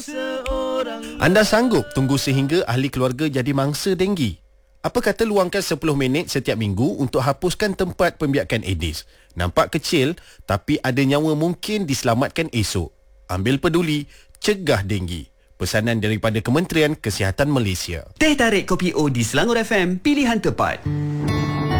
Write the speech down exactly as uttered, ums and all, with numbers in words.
Anda sanggup tunggu sehingga ahli keluarga jadi mangsa denggi? Apa kata luangkan sepuluh minit setiap minggu untuk hapuskan tempat pembiakan Aedes? Nampak kecil, tapi ada nyawa mungkin diselamatkan esok. Ambil peduli, cegah denggi. Pesanan daripada Kementerian Kesihatan Malaysia. Teh tarik kopi O di Selangor F M, pilihan tepat.